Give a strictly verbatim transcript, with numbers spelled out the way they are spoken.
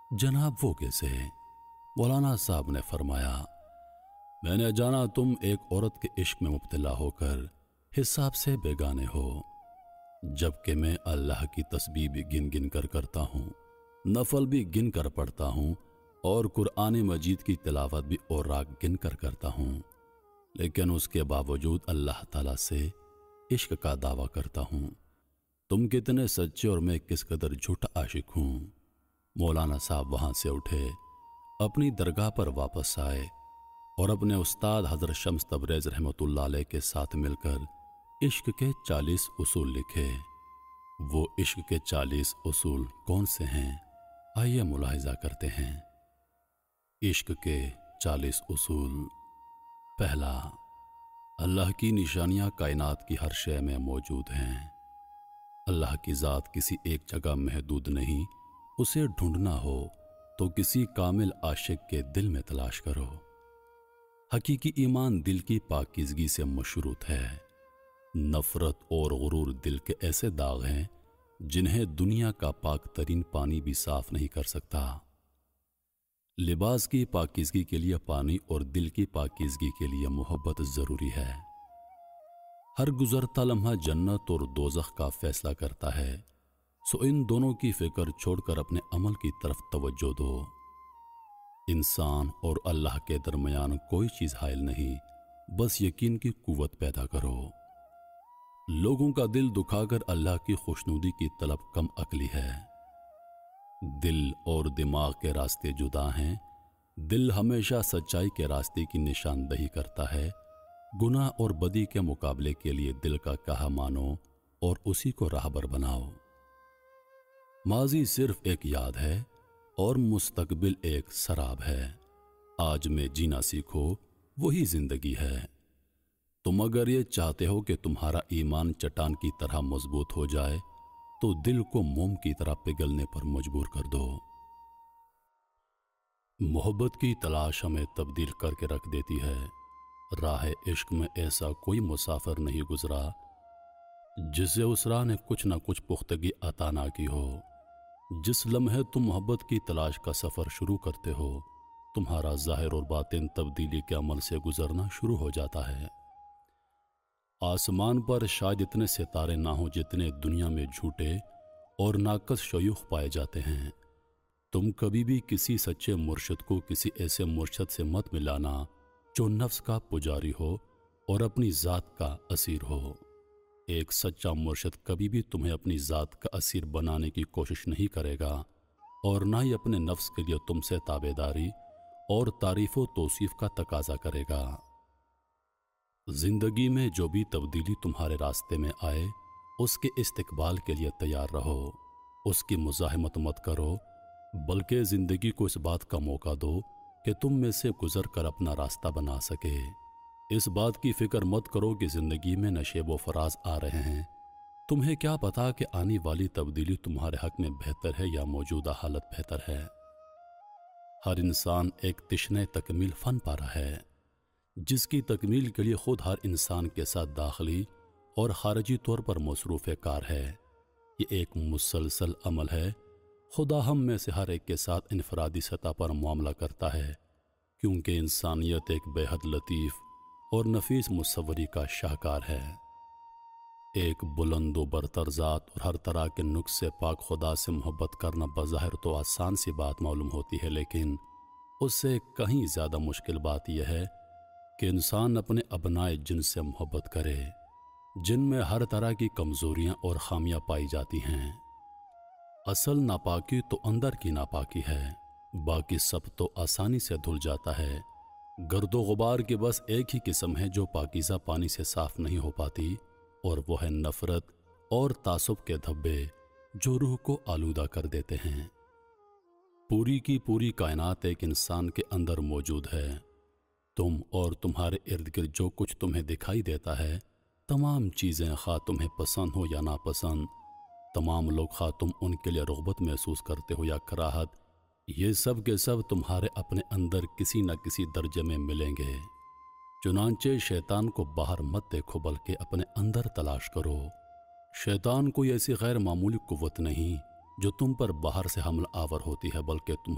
جناب وہ کیسے؟ مولانا صاحب نے فرمایا، میں نے جانا تم ایک عورت کے عشق میں مبتلا ہو کر حساب سے بیگانے ہو، جبکہ میں اللہ کی تسبیح بھی گن گن کر کرتا ہوں، نفل بھی گن کر پڑھتا ہوں اور قرآن مجید کی تلاوت بھی اوراق گن کر کرتا ہوں، لیکن اس کے باوجود اللہ تعالیٰ سے عشق کا دعویٰ کرتا ہوں۔ تم کتنے سچے اور میں کس قدر جھوٹا عاشق ہوں۔ مولانا صاحب وہاں سے اٹھے، اپنی درگاہ پر واپس آئے اور اپنے استاد حضرت شمس تبریز رحمۃ اللہ علیہ کے ساتھ مل کر عشق کے چالیس اصول لکھے۔ وہ عشق کے چالیس اصول کون سے ہیں؟ آئیے ملاحظہ کرتے ہیں۔ عشق کے چالیس اصول۔ پہلا، اللہ کی نشانیاں کائنات کی ہر شے میں موجود ہیں۔ اللہ کی ذات کسی ایک جگہ محدود نہیں، اسے ڈھونڈنا ہو تو کسی کامل عاشق کے دل میں تلاش کرو۔ حقیقی ایمان دل کی پاکیزگی سے مشروط ہے۔ نفرت اور غرور دل کے ایسے داغ ہیں جنہیں دنیا کا پاک ترین پانی بھی صاف نہیں کر سکتا۔ لباس کی پاکیزگی کے لیے پانی اور دل کی پاکیزگی کے لیے محبت ضروری ہے۔ ہر گزرتا لمحہ جنت اور دوزخ کا فیصلہ کرتا ہے، سو ان دونوں کی فکر چھوڑ کر اپنے عمل کی طرف توجہ دو۔ انسان اور اللہ کے درمیان کوئی چیز حائل نہیں، بس یقین کی قوت پیدا کرو۔ لوگوں کا دل دکھا کر اللہ کی خوشنودی کی طلب کم عقلی ہے۔ دل اور دماغ کے راستے جدا ہیں۔ دل ہمیشہ سچائی کے راستے کی نشاندہی کرتا ہے۔ گناہ اور بدی کے مقابلے کے لیے دل کا کہا مانو اور اسی کو راہبر بناؤ۔ ماضی صرف ایک یاد ہے اور مستقبل ایک سراب ہے۔ آج میں جینا سیکھو، وہی زندگی ہے۔ تم اگر یہ چاہتے ہو کہ تمہارا ایمان چٹان کی طرح مضبوط ہو جائے تو دل کو موم کی طرح پگھلنے پر مجبور کر دو۔ محبت کی تلاش ہمیں تبدیل کر کے رکھ دیتی ہے۔ راہ عشق میں ایسا کوئی مسافر نہیں گزرا جسے اس راہ نے کچھ نہ کچھ پختگی عطا نہ کی ہو۔ جس لمحے تم محبت کی تلاش کا سفر شروع کرتے ہو، تمہارا ظاہر اور باطن تبدیلی کے عمل سے گزرنا شروع ہو جاتا ہے۔ آسمان پر شاید اتنے ستارے نہ ہوں جتنے دنیا میں جھوٹے اور ناقص شیوخ پائے جاتے ہیں۔ تم کبھی بھی کسی سچے مرشد کو کسی ایسے مرشد سے مت ملانا جو نفس کا پجاری ہو اور اپنی ذات کا اسیر ہو۔ ایک سچا مرشد کبھی بھی تمہیں اپنی ذات کا اسیر بنانے کی کوشش نہیں کرے گا اور نہ ہی اپنے نفس کے لیے تم سے تابعداری اور تعریف و توصیف کا تقاضا کرے گا۔ زندگی میں جو بھی تبدیلی تمہارے راستے میں آئے، اس کے استقبال کے لیے تیار رہو۔ اس کی مزاحمت مت کرو، بلکہ زندگی کو اس بات کا موقع دو کہ تم میں سے گزر کر اپنا راستہ بنا سکے۔ اس بات کی فکر مت کرو کہ زندگی میں نشیب و فراز آ رہے ہیں۔ تمہیں کیا پتا کہ آنے والی تبدیلی تمہارے حق میں بہتر ہے یا موجودہ حالت بہتر ہے۔ ہر انسان ایک تشنہ تکمیل فن پارا ہے، جس کی تکمیل کے لیے خود ہر انسان کے ساتھ داخلی اور خارجی طور پر مصروف کار ہے۔ یہ ایک مسلسل عمل ہے۔ خدا ہم میں سے ہر ایک کے ساتھ انفرادی سطح پر معاملہ کرتا ہے، کیونکہ انسانیت ایک بے حد لطیف اور نفیس مصوری کا شاہکار ہے۔ ایک بلند و برتر ذات اور ہر طرح کے نقص سے پاک خدا سے محبت کرنا بظاہر تو آسان سی بات معلوم ہوتی ہے، لیکن اس سے کہیں زیادہ مشکل بات یہ ہے کہ انسان اپنے ابنائے جن سے محبت کرے، جن میں ہر طرح کی کمزوریاں اور خامیاں پائی جاتی ہیں۔ اصل ناپاکی تو اندر کی ناپاکی ہے، باقی سب تو آسانی سے دھل جاتا ہے۔ گرد و غبار کی بس ایک ہی قسم ہے جو پاکیزہ پانی سے صاف نہیں ہو پاتی، اور وہ ہے نفرت اور تعصب کے دھبے جو روح کو آلودہ کر دیتے ہیں۔ پوری کی پوری کائنات ایک انسان کے اندر موجود ہے۔ تم اور تمہارے ارد گرد جو کچھ تمہیں دکھائی دیتا ہے، تمام چیزیں خواہ تمہیں پسند ہو یا ناپسند، تمام لوگ خواہ تم ان کے لیے رغبت محسوس کرتے ہو یا کراہت، یہ سب کے سب تمہارے اپنے اندر کسی نہ کسی درجے میں ملیں گے۔ چنانچہ شیطان کو باہر مت دیکھو بلکہ اپنے اندر تلاش کرو۔ شیطان کوئی ایسی غیر معمولی قوت نہیں جو تم پر باہر سے حملہ آور ہوتی ہے، بلکہ تم